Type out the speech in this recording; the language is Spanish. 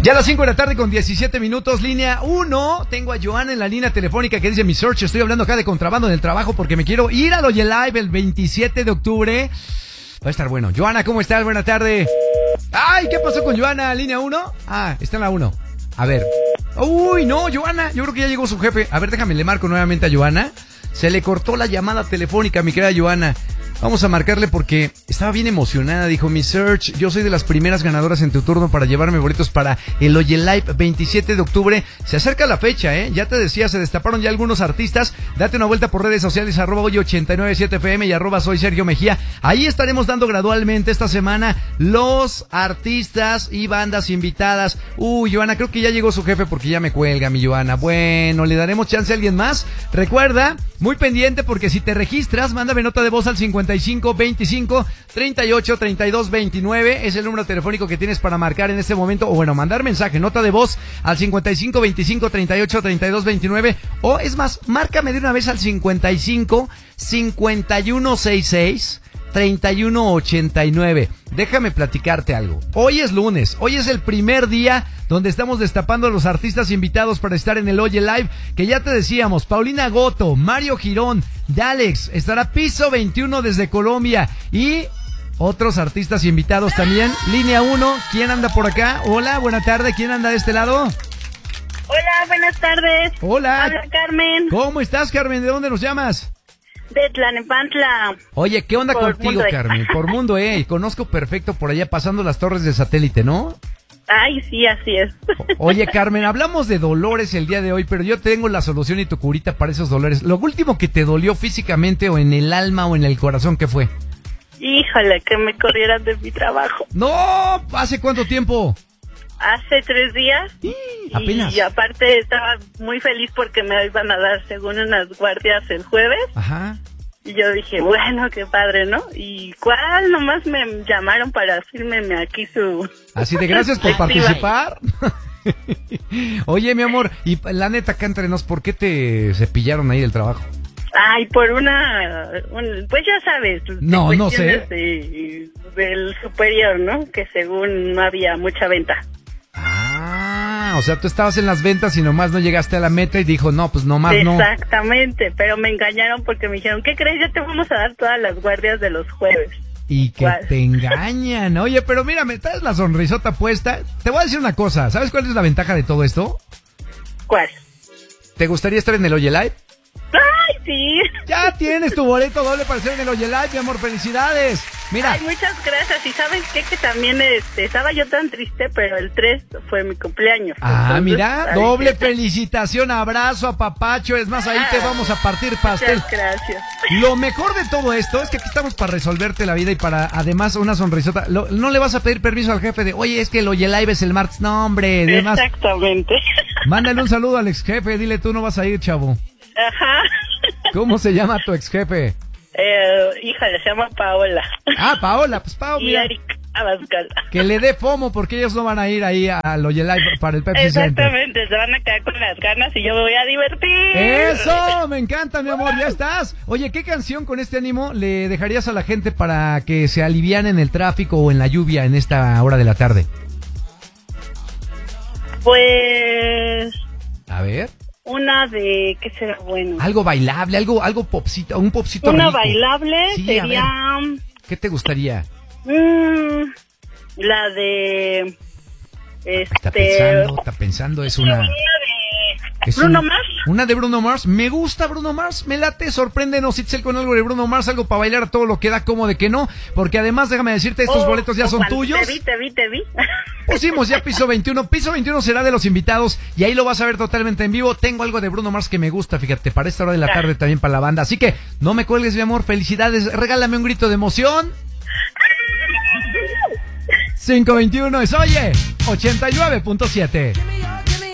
Ya a las 5 de la tarde con 17 minutos, línea 1. Tengo a Joana en la línea telefónica que dice: mi search, estoy hablando acá de contrabando en el trabajo porque me quiero ir al Oye Live el 27 de octubre. Va a estar bueno. Joana, ¿cómo estás? Buena tarde. Ay, ¿qué pasó con Joana? ¿Línea 1? Ah, está en la 1. A ver. Uy, no, Joana, yo creo que ya llegó su jefe. A ver, déjame, le marco nuevamente a Joana. Se le cortó la llamada telefónica, mi querida Joana. Vamos a marcarle porque estaba bien emocionada. Dijo: mi search, yo soy de las primeras ganadoras en tu turno para llevarme boletos para el Oye Live 27 de octubre. Se acerca la fecha, ya te decía, se destaparon ya algunos artistas. Date una vuelta por redes sociales, @Oye897FM y @Soy Sergio Mejía. Ahí estaremos dando gradualmente esta semana los artistas y bandas invitadas. Uy, Joana, creo que ya llegó su jefe porque ya me cuelga, mi Joana. Bueno, le daremos chance a alguien más. Recuerda, muy pendiente, porque si te registras, mándame nota de voz al 55 25 38 32 29. Es el número telefónico que tienes para marcar en este momento. O bueno, mandar mensaje, nota de voz al 55 25 38 32 29. O es más, márcame de una vez al 55 51 66 3189. Déjame platicarte algo. Hoy es lunes, hoy es el primer día donde estamos destapando a los artistas invitados para estar en el Oye Live, que ya te decíamos: Paulina Goto, Mario Girón, Dalex, estará Piso 21 desde Colombia y otros artistas invitados también. Línea 1, ¿quién anda por acá? Hola, buena tarde, ¿quién anda de este lado? Hola, buenas tardes. Hola. Habla Carmen. ¿Cómo estás, Carmen? ¿De dónde nos llamas? De Tlalnepantla. Oye, ¿qué onda Por contigo, Mundo E. Carmen? Por Mundo E. Conozco perfecto por allá, pasando las torres de satélite, ¿no? Ay, sí, así es. Oye, Carmen, hablamos de dolores el día de hoy, pero yo tengo la solución y tu curita para esos dolores. Lo último que te dolió físicamente, o en el alma o en el corazón, ¿qué fue? Híjole, que me corrieran de mi trabajo. ¡No! ¿Hace cuánto tiempo? Hace 3 días. Apenas. Y aparte estaba muy feliz porque me iban a dar según unas guardias el jueves. Ajá. Y yo dije, bueno, qué padre, ¿no? Y cuál, nomás me llamaron para decirme aquí su... Así de gracias por participar. Oye, mi amor, y la neta, acá entre nos, ¿por qué te cepillaron ahí del trabajo? Ay, por pues ya sabes. No, no sé. Del superior, ¿no? Que según no había mucha venta. Ah, o sea, tú estabas en las ventas y nomás no llegaste a la meta y dijo: no, pues nomás no. Exactamente, pero me engañaron porque me dijeron: ¿qué crees? Ya te vamos a dar todas las guardias de los jueves. Y que te engañan. Oye, pero mira, me traes la sonrisota puesta. Te voy a decir una cosa, ¿sabes cuál es la ventaja de todo esto? ¿Cuál? ¿Te gustaría estar en el Oye Live? ¡Ay, sí! Ya tienes tu boleto doble para estar en el Oye Live, mi amor, felicidades. Mira. Ay, muchas gracias. Y ¿sabes qué? Que también estaba yo tan triste, pero el 3 fue mi cumpleaños. Ah, entonces, mira, ay, doble felicitación, abrazo, apapacho. Es más, ahí te vamos a partir pastel. Muchas gracias. Lo mejor de todo esto es que aquí estamos para resolverte la vida y para, además, una sonrisota. No le vas a pedir permiso al jefe de: oye, es que el Oye Live es el martes. No, hombre. Además, exactamente. Mándale un saludo al ex jefe. Dile: tú no vas a ir, chavo. Ajá. ¿Cómo se llama tu ex jefe? Híjole, se llama Paola. Ah, Paola, pues Pao, mira. Y Eric Abascal. Que le dé FOMO porque ellos no van a ir ahí al Oye Live para el Pepsi Center. Exactamente, se van a quedar con las ganas y yo me voy a divertir. ¡Eso! Me encanta, mi amor, ya estás. Oye, ¿qué canción con este ánimo le dejarías a la gente para que se aliviane en el tráfico o en la lluvia en esta hora de la tarde? Pues... A ver... Una de... ¿qué será bueno? Algo bailable, algo popcito, un popcito Una rico. bailable sí, sería... ¿Qué te gustaría? La de... Está pensando, es una... ¿Es Bruno Mars? Una de Bruno Mars. Me gusta Bruno Mars, me late. Sorpréndenos, Itzel, con algo de Bruno Mars, algo para bailar todo lo que da, como de que no. Porque además, déjame decirte, estos boletos ya son tuyos. Te vi. Pusimos ya Piso 21. Piso 21 será de los invitados y ahí lo vas a ver totalmente en vivo. Tengo algo de Bruno Mars que me gusta, fíjate, para esta hora de la tarde también para la banda. Así que no me cuelgues, mi amor. Felicidades. Regálame un grito de emoción. 521 es Oye 89.7.